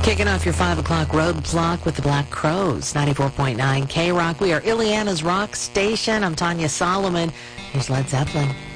Kicking off your 5 o'clock roadblock with the Black Crowes, 94.9 K-Rock. We are Ileana's Rock Station. I'm Tanya Solomon. Here's Led Zeppelin.